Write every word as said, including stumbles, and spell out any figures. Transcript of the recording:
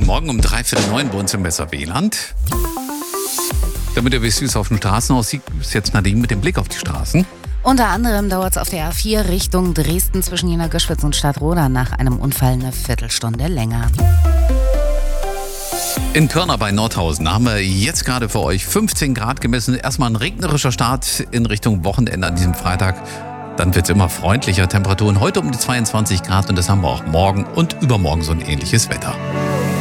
Morgen um dreiviertel neun bei uns im Weserwehland. Damit ihr wisst, wie es auf den Straßen aussieht, ist jetzt Nadine mit dem Blick auf die Straßen. Unter anderem dauert es auf der A vier Richtung Dresden zwischen Jena Göschwitz und Stadtroda nach einem Unfall eine Viertelstunde länger. In Körner bei Nordhausen haben wir jetzt gerade für euch fünfzehn Grad gemessen. Erstmal ein regnerischer Start in Richtung Wochenende an diesem Freitag. Dann wird es immer freundlicher. Temperaturen heute um die zweiundzwanzig Grad und das haben wir auch morgen und übermorgen so ein ähnliches Wetter.